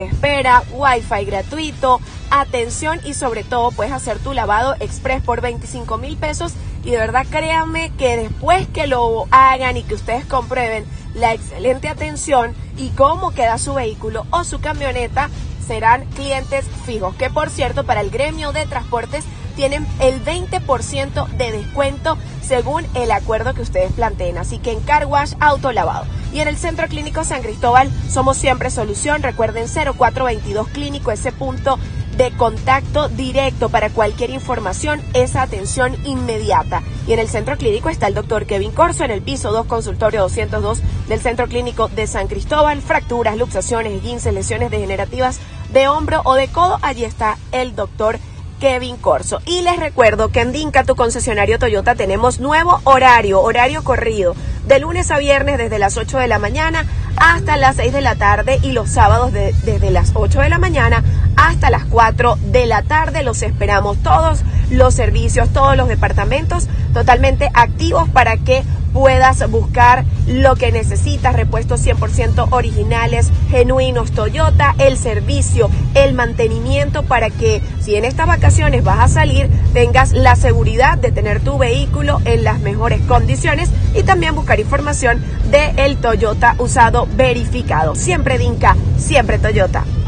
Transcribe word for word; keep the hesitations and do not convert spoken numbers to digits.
espera, wifi gratuito, atención y sobre todo puedes hacer tu lavado express por veinticinco mil pesos y de verdad créanme que después que lo hagan y que ustedes comprueben la excelente atención y cómo queda su vehículo o su camioneta, serán clientes fijos, que por cierto para el gremio de transportes tienen el veinte por ciento de descuento según el acuerdo que ustedes planteen. Así que en Car Wash Autolavado y en el Centro Clínico San Cristóbal somos siempre solución. Recuerden cero cuatro veintidós Clínico, ese punto de contacto directo para cualquier información, esa atención inmediata. Y en el Centro Clínico está el doctor Kevin Corso en el piso dos, consultorio doscientos dos del Centro Clínico de San Cristóbal. Fracturas, luxaciones, esguinces, lesiones degenerativas de hombro o de codo, allí está el doctor Kevin Corso. Y les recuerdo que en Dinka, tu concesionario Toyota, tenemos nuevo horario, horario corrido, de lunes a viernes desde las ocho de la mañana hasta las seis de la tarde y los sábados de, desde las ocho de la mañana hasta las cuatro de la tarde. Los esperamos todos los servicios, todos los departamentos totalmente activos para que puedas buscar lo que necesitas, repuestos cien por ciento originales, genuinos Toyota, el servicio, el mantenimiento para que si en estas vacaciones vas a salir tengas la seguridad de tener tu vehículo en las mejores condiciones y también buscar información de el Toyota usado verificado. Siempre Dinka, siempre Toyota.